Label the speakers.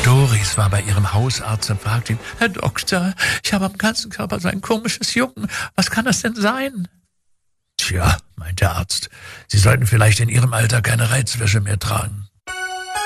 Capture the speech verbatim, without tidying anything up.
Speaker 1: Doris war bei ihrem Hausarzt und fragte ihn, Herr Doktor, ich habe am ganzen Körper so ein komisches Jucken. Was kann das denn sein? Tja, meint der Arzt, Sie sollten vielleicht in Ihrem Alter keine Reizwäsche mehr tragen.